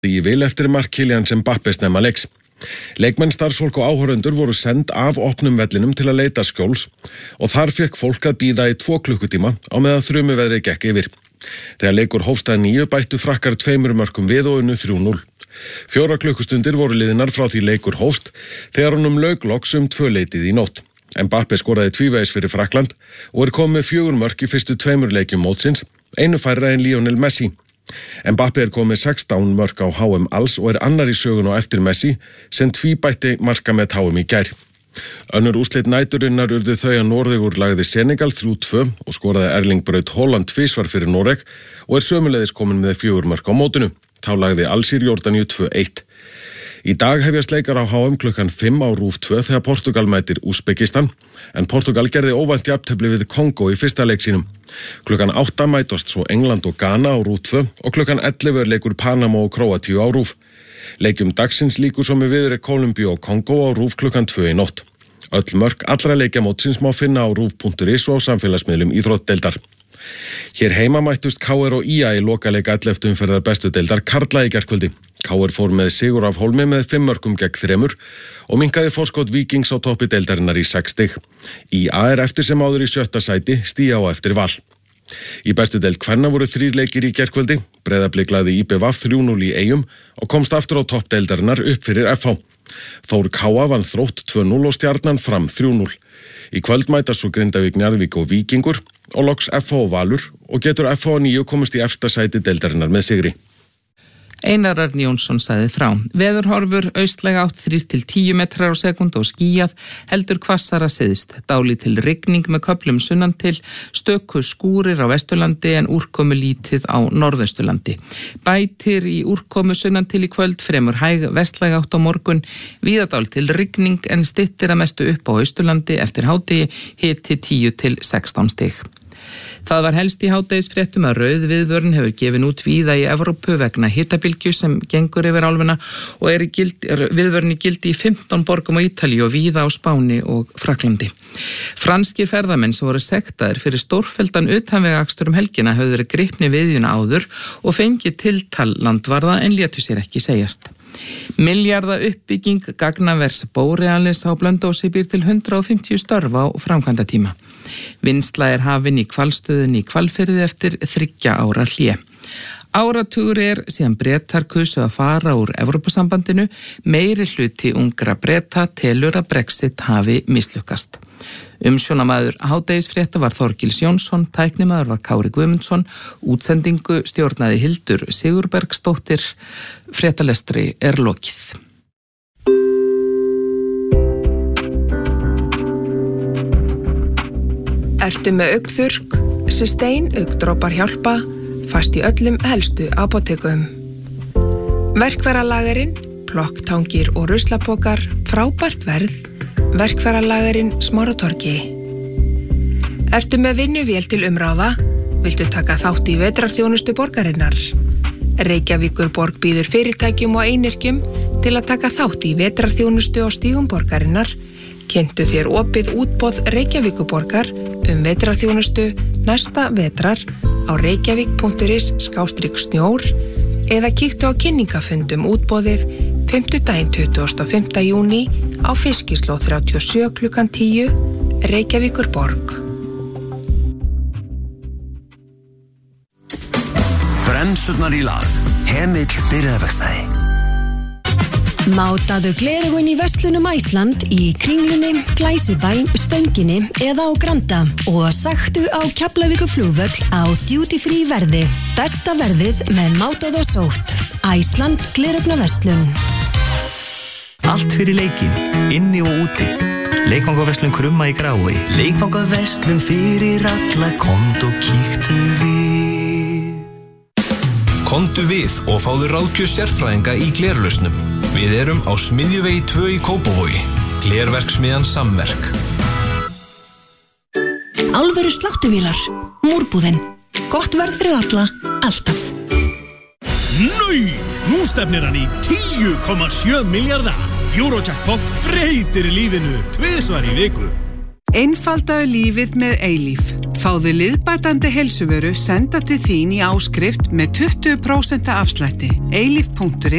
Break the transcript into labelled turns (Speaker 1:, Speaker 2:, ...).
Speaker 1: í vil eftir mark Kylians Mbappé snemma leiks. Leikmenn, starfsfólk og áhorfendur voru send af opnum vellinum til að leita skjóls og þar fékk fólk að bíða í 2 klukkutíma á meðan þrumuveðrið gekk yfir. Þegar leikur hófst að 9 bættu Frakkar 2 mörkum við og unnu 3-0. 4 klukkustundir voru liðnar frá því leikur hófst þegar honum lauk loks 2 í nótt. Mbappé skoraði tvívegis fyrir Frakkland og komið 4 mörk í fyrstu 2 leikjum mótsins, einu færra en Lionel Messi. Mbappé komið 16 mörk á HM alls og annar í sögun á eftir Messi sem tvíbætti markamet HM í gær. Önnur úrslit næturinnar urðu þau að Noregur lagði Senegal 3-2 og skoraði Erling Braut Haaland tvisvar fyrir Noreg og sömuleiðis komin með 4 mörk á mótinu. Þá lagði Alsír Jórdaníu 2-1. Í dag hefjast leikar á HM klukkan 5 á RÚV 2 þegar Portugal mætir Úsbekistan, en Portugal gerði óvænt jafntefli við Kongo í fyrsta leik sínum. Klukkan 8 mætast svo England og Ghana á RÚV 2 og klukkan 11 leikur Panama og Króatíu á RÚV. Leikjum dagsins líkur svo með viðureik Kólumbíu og Kongo á RÚV klukkan 2 í nótt. Öll mörk allra leikjamótsins má finna á RÚV.is og á samfélagsmiðlum íþróttdeildar. Hér heima mættust KR og IA í lokaleik 11. umferðar bestu deildar karla í gærkvöldi. KR fór með sigur af Hólmi með 5 mörkum gegn 3 og minnkaði forskot Víkings á toppi deildarinnar í 6 stig. IA eftir sem áður í 7. sæti, Stíga á eftir Val. Í bestu deild kvenna voru 3 leikir í gærkvöldi. Breiðablik lagði IBVF 3-0 í Eyjum og komst aftur á topp deildarinnar upp fyrir FH. Þór Káa vann Þrótt 2-0 og Stjarnan Fram 3-0. Í kvöld mætast svo Grindavík, Njarðvík og Víkingur og loks FH og Valur og getur FH og 9 komist í efsta sæti deildarinnar með sigri.
Speaker 2: Einar Örn Jónsson sagði frá. Veðurhorfur austlæga átt 3-10 metrar á sekúndu og skýjað, heldur hvassara syðst. Dálítil rigning með köflum sunnan til, stöku skúrir á Vesturlandi en úrkomu lítið á Norðausturlandi. Bætir í úrkomu sunnan til í kvöld, fremur hæg vestlæga átt á morgun, víða dálítil rigning en styttir að mestu upp á Austurlandi eftir hádegi, hiti 10-16 stig. Það var helst í hádegisfréttum að rauð viðvörun hefur gefin út víða í Evrópu vegna hitabylgju sem gengur yfir álfuna og viðvörun í gildi í 15 borgum á Ítalíu og víða á Spáni og Frakklandi. Franskir ferðamenn sem voru sektaðir fyrir stórfelldan utanvegaakstur helgina höfðu verið gripni viðjuna áður og fengið tiltal landvarða en létu sér ekki segjast. Milljarða uppbygging gagnavers Borealis á Blönduósi býr til 150 störf á framkvæmdatíma. Vinnsla hafin í Hvalstöðinni í Hvalfirði eftir 3 ára hlé. Áratugur síðan Bretar kusu að fara úr Evrópusambandinu, meiri hluti ungra Breta telur að Brexit hafi mislukkast. Umsjónamaður hádegisfrétta var Þorgils Jónsson, tæknimaður var Kári Guðmundsson, útsendingu stjórnaði Hildur Sigurbergsdóttir, fréttalestri lokið.
Speaker 3: Ertu með augnþurrk, Systane augndrópar hjálpa, fast í öllum helstu apótekum. Verkfæralagerinn, plokktangir og ruslapokar, frábært verð, verkfæralagerinn Smáratorgi. Ertu með vinnuvél til umráða, viltu taka þátt í vetrarþjónustu borgarinnar? Reykjavíkurborg býður fyrirtækjum og einyrkjum til að taka þátt í vetrarþjónustu á stígum borgarinnar. Kynntu þér opið útboð Reykjavíkurborgar vetrarþjónustu næsta vetrar á reykjavík.is/snjór eða kíktu á kynningafundum útboðið 25. júní á Fiskislóð 37 klukkan 10, Reykjavíkurborg.
Speaker 4: Bremsurnar í lag. Hemill byrjaðarverkstæði.
Speaker 5: Mátaðu gleraugun í verslunum Æsland í Kringlunni, Glæsibæ, Spönginni eða á Granda og sagtu á Keflavíkurflugvöll á duty free verði. Besta verðið með mátað og sótt. Æsland gleraugnarverslun.
Speaker 6: Allt fyrir leikinn, inni og úti. Leikvangaverslun Krumma í Grái. Leikvangaverslun fyrir alla, komdu og kíktu við.
Speaker 7: Komdu við og fáðu ráðgjöf sérfræðinga í glerlausnum. Við erum á Smiðjuvegi 2 í Kópavogi. Glerverksmiðjan Samverk.
Speaker 5: Alvöru sláttuvílar. Múrbúðin. Gott verð fyrir alla, alltaf.
Speaker 8: Nú stefnir hann í 10,7 milljarða. Eurojackpot breytir lífinu 2 í viku.
Speaker 9: Einfaldaðu lífið með Eilíf. Fáðu liðbætandi heilsuvöru senda til þín í áskrift með 20% afslætti. eilíf.is